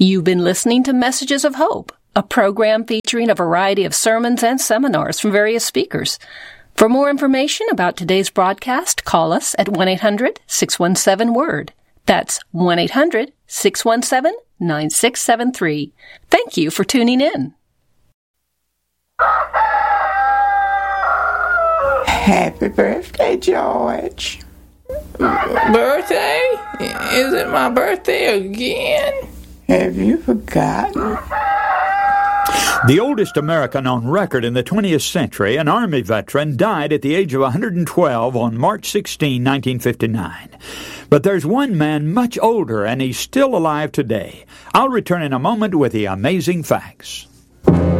You've been listening to Messages of Hope, a program featuring a variety of sermons and seminars from various speakers. For more information about today's broadcast, call us at 1-800-617-WORD. That's 1-800-617-9673. Thank you for tuning in. Happy birthday, George. Birthday? Is it my birthday again? Have you forgotten? The oldest American on record in the 20th century, an Army veteran, died at the age of 112 on March 16, 1959. But there's one man much older, and he's still alive today. I'll return in a moment with the amazing facts.